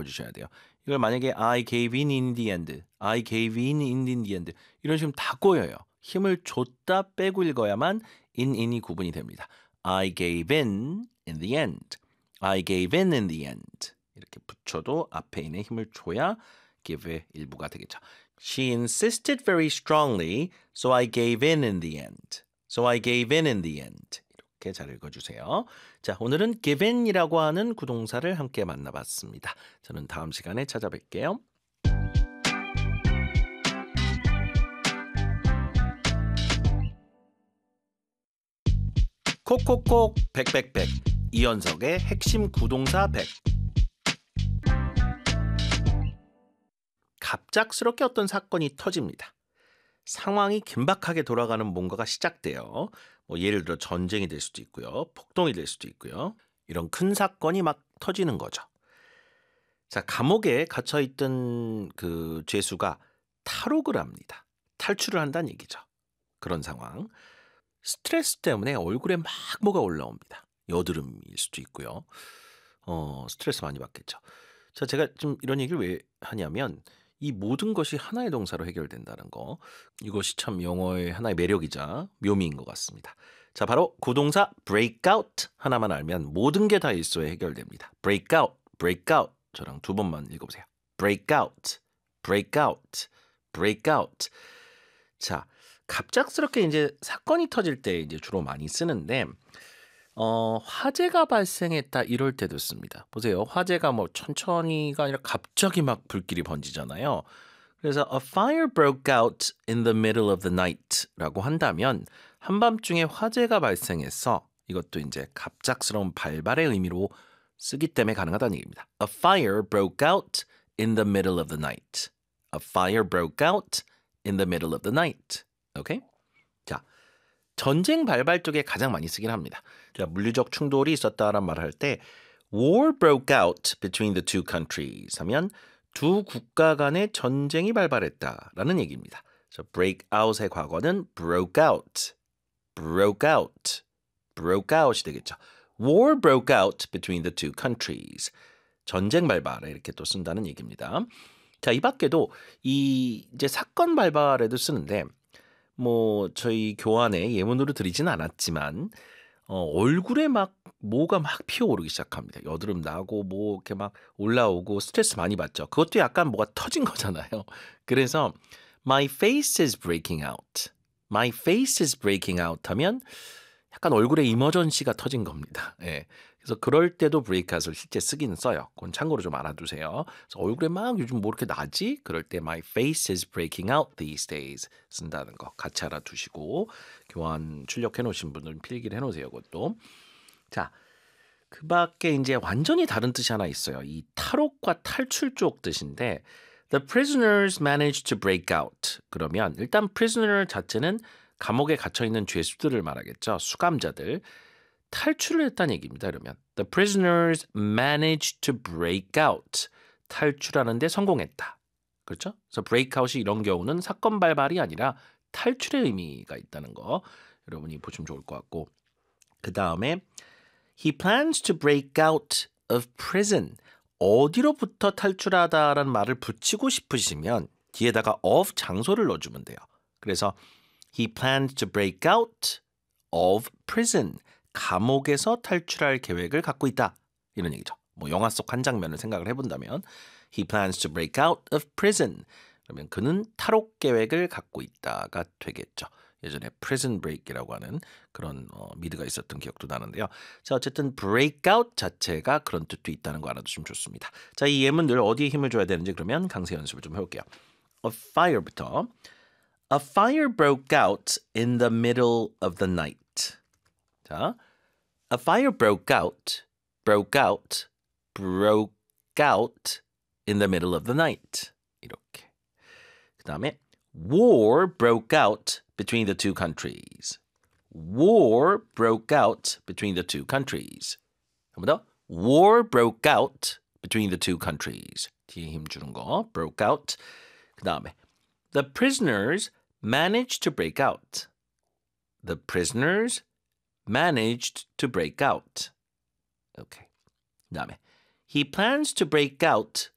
넣어주셔야 돼요. 이걸 만약에 I gave in the end, I gave in the end 이런 식으로 다 꼬여요. 힘을 줬다 빼고 읽어야만 in이 구분이 됩니다. I gave in the end, I gave in the end 이렇게 붙여도 앞에 있는 힘을 줘야 give의 일부가 되겠죠. She insisted very strongly, so I gave in the end. So I gave in the end. 이렇게 잘 읽어주세요. 자, 오늘은 given이라고 하는 구동사를 함께 만나봤습니다. 저는 다음 시간에 찾아뵐게요. 콕콕콕 백백백 이연석의 핵심 구동사 100. 갑작스럽게 어떤 사건이 터집니다. 상황이 긴박하게 돌아가는 뭔가가 시작돼요. 뭐 예를 들어 전쟁이 될 수도 있고요. 폭동이 될 수도 있고요. 이런 큰 사건이 막 터지는 거죠. 자, 감옥에 갇혀있던 그 죄수가 탈옥을 합니다. 탈출을 한다는 얘기죠. 그런 상황. 스트레스 때문에 얼굴에 막 뭐가 올라옵니다. 여드름일 수도 있고요. 스트레스 많이 받겠죠. 자, 제가 좀 이런 얘기를 왜 하냐면 이 모든 것이 하나의 동사로 해결된다는 거. 이것이 참 영어의 하나의 매력이자 묘미인 것 같습니다. 자, 바로 구동사 break out 하나만 알면 모든 게 다 일소에 해결됩니다. break out, break out. 저랑 두 번만 읽어보세요. break out, break out, break out. 자, 갑작스럽게 이제 사건이 터질 때 이제 주로 많이 쓰는데 화재가 발생했다 이럴 때도 씁니다. 보세요. 화재가 뭐 천천히가 아니라 갑자기 막 불길이 번지잖아요. 그래서 a fire broke out in the middle of the night라고 한다면 한밤중에 화재가 발생했어. 이것도 이제 갑작스러운 발발의 의미로 쓰기 때문에 가능하다는 얘기입니다. A fire broke out in the middle of the night. A fire broke out in the middle of the night. 오케이? 자, 전쟁 발발 쪽에 가장 많이 쓰긴 합니다. 자, 물리적 충돌이 있었다라는 말을 할 때 War broke out between the two countries 하면 두 국가 간의 전쟁이 발발했다라는 얘기입니다. 그래서 break out의 과거는 broke out, broke out, broke out이 되겠죠. War broke out between the two countries. 전쟁 발발에 이렇게 또 쓴다는 얘기입니다. 자, 이 밖에도 이제 사건 발발에도 쓰는데 뭐 저희 교환에 예문으로 드리진 않았지만 얼굴에 막 뭐가 막 피어오르기 시작합니다. 여드름 나고 뭐 이렇게 막 올라오고 스트레스 많이 받죠. 그것도 약간 뭐가 터진 거잖아요. 그래서 my face is breaking out. my face is breaking out 하면 약간 얼굴에 이머전시가 터진 겁니다. 예. 그래서 그럴 때도 breakout을 실제 쓰긴 써요. 그건 참고로 좀 알아두세요. 그래서 얼굴에 막 요즘 뭐 이렇게 나지? 그럴 때 my face is breaking out these days 쓴다는 거 같이 알아두시고 교환 출력해 놓으신 분들은 필기를 해 놓으세요. 그것도. 자, 그 밖에 이제 완전히 다른 뜻이 하나 있어요. 이 탈옥과 탈출 쪽 뜻인데 The prisoners managed to break out. 그러면 일단 prisoner 자체는 감옥에 갇혀있는 죄수들을 말하겠죠. 수감자들. 탈출을 했다는 얘기입니다. 그러면 The prisoners managed to break out. 탈출하는 데 성공했다. 그렇죠? 그래서 breakout이 이런 경우는 사건 발발이 아니라 탈출의 의미가 있다는 거 여러분이 보시면 좋을 것 같고 그 다음에 He plans to break out of prison. 어디로부터 탈출하다라는 말을 붙이고 싶으시면 뒤에다가 of 장소를 넣어주면 돼요. 그래서 He plans to break out of prison. 감옥에서 탈출할 계획을 갖고 있다. 이런 얘기죠. 뭐 영화 속 한 장면을 생각을 해본다면 He plans to break out of prison. 그러면 그는 탈옥 계획을 갖고 있다가 되겠죠. 예전에 prison break이라고 하는 그런 미드가 있었던 기억도 나는데요. 자, 어쨌든 break out 자체가 그런 뜻도 있다는 거 알아두시면 좋습니다. 자, 이 예문들 어디에 힘을 줘야 되는지 그러면 강세 연습을 좀 해볼게요. A fire부터 A fire broke out in the middle of the night. 자, a fire broke out in the middle of the night. 이렇게. 그 다음에 war broke out between the two countries. War broke out between the two countries. 한 번 더. War broke out between the two countries. 뒤에 힘 주는 거. broke out. 그 다음에 the prisoners managed to break out. The prisoners managed to break out. Okay. 그 다음에 He plans to break out